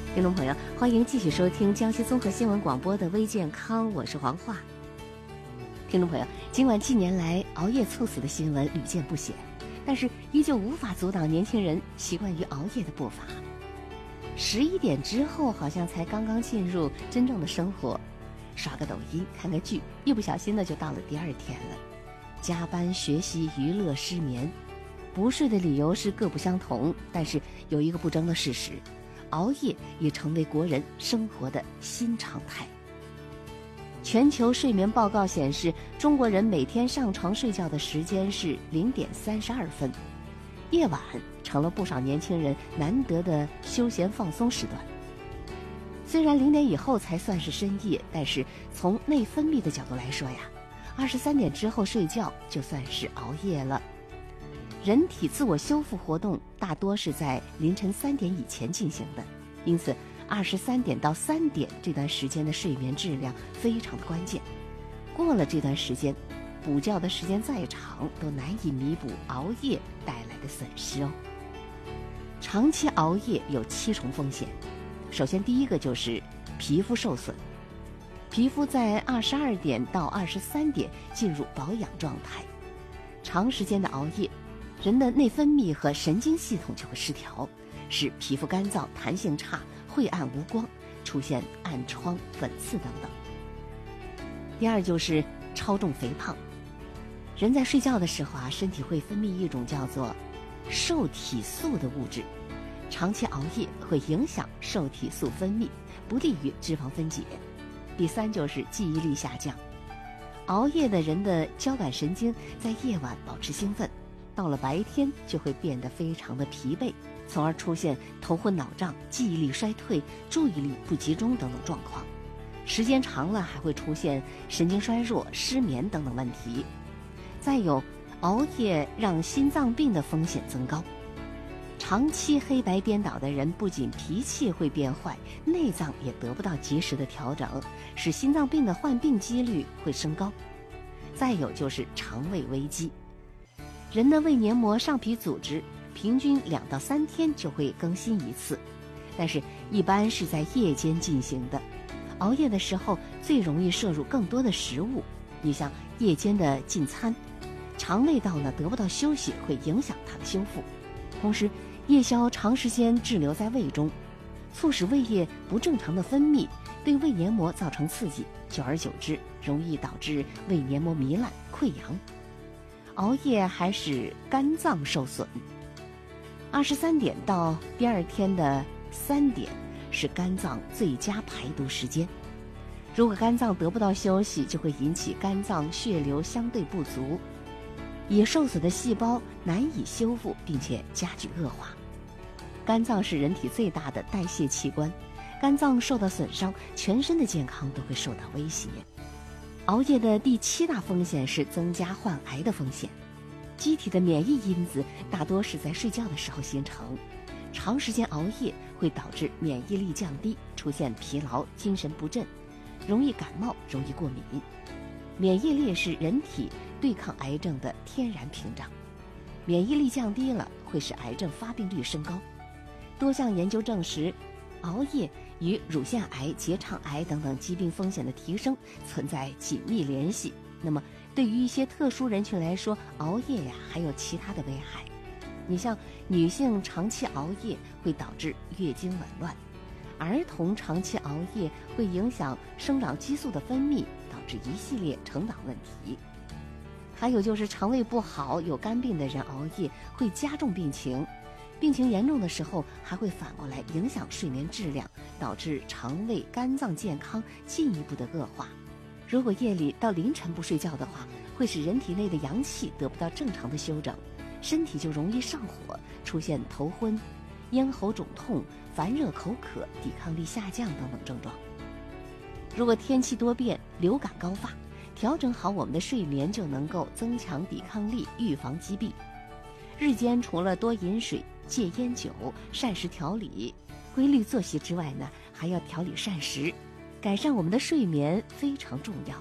听众朋友，欢迎继续收听江西综合新闻广播的微健康，我是黄华。听众朋友，尽管近年来熬夜猝死的新闻屡见不鲜，但是依旧无法阻挡年轻人习惯于熬夜的步伐。11点之后，好像才刚刚进入真正的生活，刷个抖音，看个剧，一不小心呢就到了第二天了。加班、学习、娱乐、失眠，不睡的理由是各不相同，但是有一个不争的事实。熬夜也成为国人生活的新常态。全球睡眠报告显示，中国人每天上床睡觉的时间是0点32分，夜晚成了不少年轻人难得的休闲放松时段。虽然0点以后才算是深夜，但是从内分泌的角度来说呀，23点之后睡觉就算是熬夜了。人体自我修复活动大多是在凌晨3点以前进行的，因此23点到3点这段时间的睡眠质量非常的关键。过了这段时间，补觉的时间再长都难以弥补熬夜带来的损失哦。长期熬夜有7重风险。首先第一个就是皮肤受损，皮肤在22点到23点进入保养状态，长时间的熬夜，人的内分泌和神经系统就会失调，使皮肤干燥、弹性差、晦暗无光，出现暗疮、粉刺等等。第二就是超重肥胖。人在睡觉的时候身体会分泌一种叫做瘦体素的物质，长期熬夜会影响瘦体素分泌，不利于脂肪分解。第三就是记忆力下降。熬夜的人的交感神经在夜晚保持兴奋，到了白天就会变得非常的疲惫，从而出现头昏脑胀、记忆力衰退、注意力不集中等等状况。时间长了还会出现神经衰弱、失眠等等问题。再有，熬夜让心脏病的风险增高。长期黑白颠倒的人不仅脾气会变坏，内脏也得不到及时的调整，使心脏病的患病几率会升高。再有就是肠胃危机。人的胃黏膜上皮组织平均2到3天就会更新一次，但是一般是在夜间进行的。熬夜的时候最容易摄入更多的食物，你像夜间的进餐，肠胃道呢得不到休息，会影响它的修复。同时夜宵长时间滞留在胃中，促使胃液不正常的分泌，对胃黏膜造成刺激，久而久之容易导致胃黏膜糜烂溃疡。熬夜还使肝脏受损。23点到第二天的3点是肝脏最佳排毒时间。如果肝脏得不到休息，就会引起肝脏血流相对不足，已受损的细胞难以修复，并且加剧恶化。肝脏是人体最大的代谢器官，肝脏受到损伤，全身的健康都会受到威胁。熬夜的第7大风险是增加患癌的风险。机体的免疫因子大多是在睡觉的时候形成，长时间熬夜会导致免疫力降低，出现疲劳、精神不振，容易感冒，容易过敏。免疫力是人体对抗癌症的天然屏障，免疫力降低了会使癌症发病率升高。多项研究证实，熬夜与乳腺癌、结肠癌等等疾病风险的提升存在紧密联系。那么对于一些特殊人群来说，熬夜还有其他的危害。你像女性长期熬夜会导致月经紊乱，儿童长期熬夜会影响生长激素的分泌，导致一系列成长问题。还有就是肠胃不好、有肝病的人熬夜会加重病情，病情严重的时候还会反过来影响睡眠质量，导致肠胃、肝脏健康进一步的恶化。如果夜里到凌晨不睡觉的话，会使人体内的阳气得不到正常的休整，身体就容易上火，出现头昏、咽喉肿痛、烦热口渴、抵抗力下降等等症状。如果天气多变、流感高发，调整好我们的睡眠，就能够增强抵抗力，预防疾病。日间除了多饮水、戒烟酒、膳食调理、规律作息之外呢，还要调理膳食，改善我们的睡眠非常重要。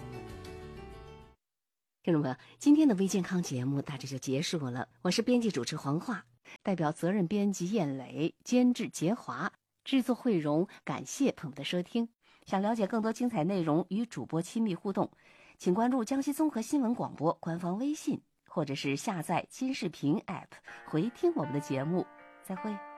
听众朋友，今天的微健康节目大致就结束了，我是编辑主持黄华，代表责任编辑燕磊，监制杰华， 制作汇荣，感谢朋友们的收听。想了解更多精彩内容与主播亲密互动，请关注江西综合新闻广播官方微信，或者是下载金视频 App 回听我们的节目。再会。